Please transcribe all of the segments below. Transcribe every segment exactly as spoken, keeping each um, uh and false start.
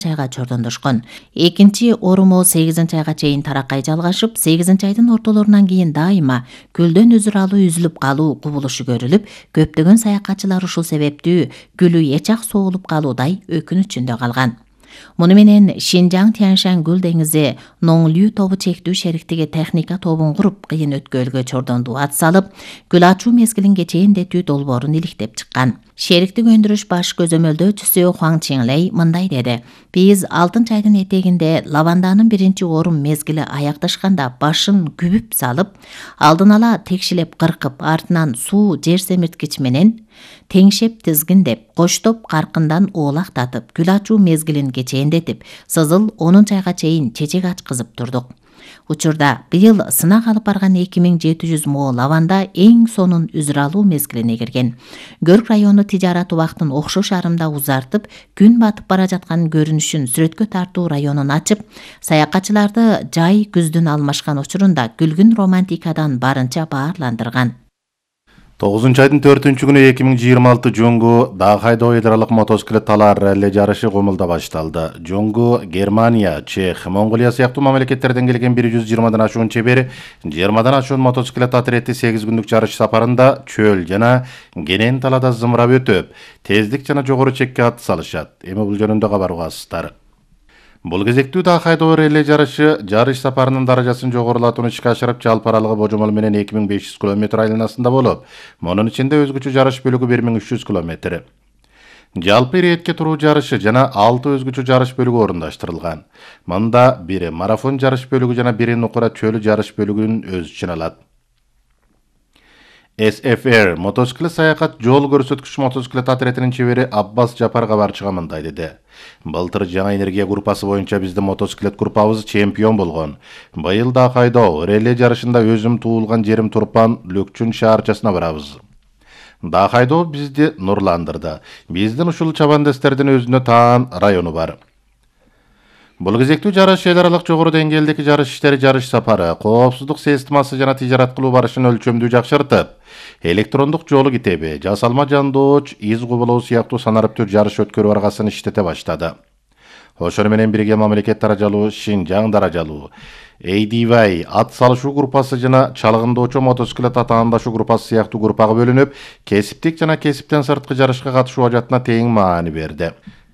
айга чордондошкон. Экинчи оруму сегизинчи айга чейин тараккай жалгашып, сегизинчи айдын ортолорунан кийин дайыма көлдөн үзүр алуу үзүлүп калуу кубулушу көрүлүп, көптөгөн саякатчылар ушул себептүү гүлү эч-ак соолуп калуудай өкүнүчүндө калган. Муну менен Шинжаң Тяньшань Гүл деңизи Ноңлю тобу чектүү шериктиги техника тобун куруп, кыйын өткөлгө чордонду ат салып, гүл ачуу мезгилин кечээндетүү долбоорун иликтеп чыккан. Шериктик өндүрүш баш көзөмөлдөөчүсү Хуаң Чинлей мындай деди: "Биз алтынчы айдын этегинде лаванданын биринчи орум мезгили аякташканда башын күбүп салып, алдын ала текшилеп кыркып, артынан суу жер семирткич менен теңшеп тизгиндеп, коштоп каркындан оолактатып, гүл ачуу мезгилин кечээндетип, сызыл онунчу айга чейин чечек ачкызып турдук. Учурда быйыл сынак алып барган эки миң жети жүз мо лаванда эң сонун үзүр алуу мезгилине кирген. Көрк району тижарат убактын окшош арымда узартып, күн батып бара жаткан көрүнүшүн сүрөткө тартуу районун ачып, саякатчыларды жай күздүн алмашкан учурунда күлгүн романтикадан барынча баарландырган. тогузунчу айдын төртүнчү күнү эки миң жыйырма алты Жоңгу Дахайдо ыйдралык мотоциклет талаар ралли жарышы Комулда башталды. Жоңгу Германия, Чех, Монголия сыяктуу мамлекеттерден келген бир жүз жыйырмадан ашуун чебери, жыйырмадан ашуун мотоциклет атрети сегиз күндүк жарыш сапарында чөл жана кенен талаада зымырап өтүп, тездик жана жогору чекке ат салышат. Эми бул жөнүндө кабар угасыздар. Бул кезектүү Дахайдо ралли жарышы жарыш сапарынын даражасын жогорулатууну ишке ашырып, жалпы аралыгы божомол менен эки миң беш жүз километр айланасында болуп, мунун ичинде өзгөчө жарыш бөлүгү бир миң үч жүз километр. Жалпы иретке туруу жарышы жана алты өзгөчө жарыш бөлүгү орундаштырылган. Мында бири марафон жарыш бөлүгү жана бири нукура чөлү жарыш бөлүгүн өз ичине алат. эс эф эр мотоциклет саякат жол көрсөткүч мотоциклет атретинин чебери Аббас Жапар кабарчыга мындай деди: "Былтыр жаңа энергия группасы боюнча биздин мотоциклет группабыз чемпион болгон. Быйыл Дахайдо реле жарышында өзүм туулган жерим Турпан Лөкчүн шаарчасына барабыз. Дахайдо бизди нурландырды. Биздин ушул чабандестердин өзүнө таан району бар. Бул кезектүү жарыш эл аралык жогору деңгээлдеги жарыш иштери жарыш сапары, коопсуздук системасы жана тижарат кылуу барышын өлчөмдүү жакшыртып, электрондук жолу китеби, жасалма жандооч, из кубулоо сыяктуу санариптүү жарыш өткөрүү аргасын иштете баштады. Ошону менен бирге мамлекет даражалуу, Шинжаң даражалуу, эй ди вай ат салышуу группасы жана чалгындоочу мотоциклет атаандашуу группасы сыяктуу группага бөлүнүп, кесиптик жана кесиптен сырткы жарышка катышуу ажатына тең маани берди.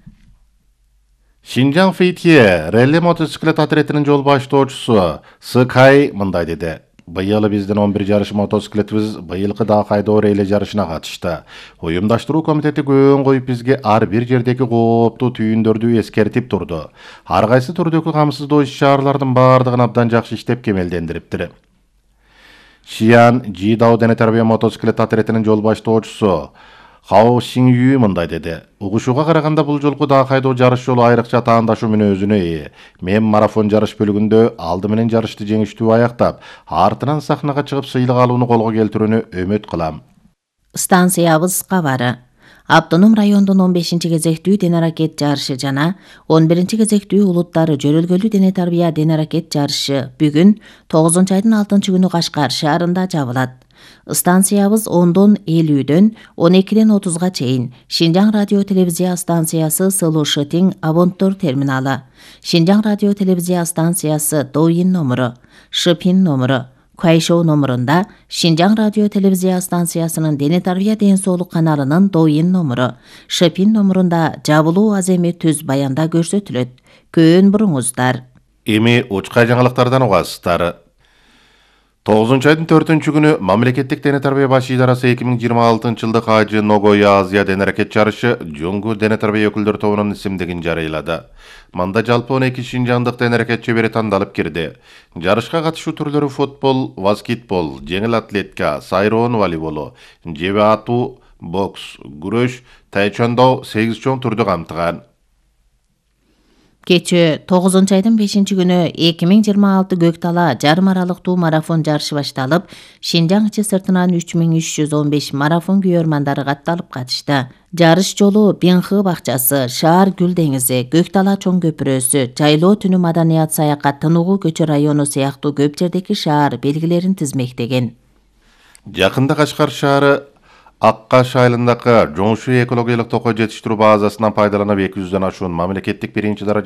Шинжаң Фейтхе релли мотоциклет атретинин жол баштоочусу Сыкай мындай деди: "Быйыл биздин он бир жарыш мотоциклетибиз быйылкы Дахайдо релли жарышына катышты. Уюмдаштыруу комитети көөн коюп бизге ар бир жердеги кооптуу түйүндөрдү эскертип турду. Ар кайсы түрдөгү камсыздоо иш-чаралардын баардыгын абдан жакшы иштеп кемелдендириптир." Шиян Жидао дене тарбия мотоциклет атретинин жол баштоочусу Хао Сиңю мындай деди: "Угушууга караганда бул жолку Дахайдо жарыш жолу айрыкча таандашуу мүнөзүнө ээ. Мен марафон жарыш бөлүгүндө алды менен жарышты жеңиштүү аяктап, артынан сахнага чыгып сыйлык алууну колго келтирүүнү үмүт кылам." Станциябыз кабары. Автоном райондун он бешинчи кезектүү дене-аракет жарышы жана он биринчи кезектүү улуттар жөрөлгөлүү дене тарбия дене-аракет жарышы бүгүн тогузунчу айдын алтынчы күнү Кашкар шаарында жабылат. Станциябыз ондон элүүдөн он экиден отузга чейин Шинжаң радио телевизия станциясы Сылуу Шытиң абонттор терминалы, Шинжаң радио телевизия станциясы Доин номуру, Шыпин номуру, Кайшоу номурунда, Шинжаң радио телевизия станциясынын дене тарбия ден соолук каналынын Доин номуру, Шыпин номурунда жабылуу аземи түз баянда көрсөтүлөт. Көөн буруңуздар. Эми учкай жаңылыктардан угасыздар. тогузунчу айдын төртүнчү күнү мамлекеттик дене тарбия баш идарасы эки миң жыйырма алтынчы жылдык Ажы Ногоя Азия дене-аракет жарышы Жоңгу дене тарбия өкүлдөр тобунун исимдигин жарыйлады. Мында жалпы он эки шинжаңдык дене-аракет чебери тандалып кирди. Жарышка катышуу түрлөрү футбол, баскетбол, жеңил атлетика, сайроон волейболу, жебе атуу, бокс, күрөш, тайчондо сегиз чоң түрдү камтыган. Кечээ тогузунчу айдын бешинчи күнү эки миң жыйырма алты Көктала жарым аралыктуу марафон жарышы башталып, Шинжаң ичи сыртынан үч миң үч жүз он беш марафон күйөрмандары катталып катышты. Жарыш жолу Бенхы бакчасы, Шаар Гүл деңизи, Көктала чоң көпүрөсү, Жайлоо түнү маданият саякат Тыныгуу көчө району сыяктуу көп жердеги шаар белгилерин тизмектеген. Жакында Кашкар шаары Аккаш айылындагы Жоңшу экологиялык токой жетиштирүү базасынан пайдаланып эки жүздөн ашуун мамлекеттик биринчи даража